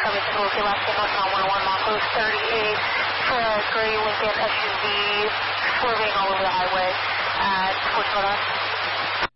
coming to locate last signal, Town 101, Mako 38, for a gray Lincoln SUV swerving all over the highway at 421.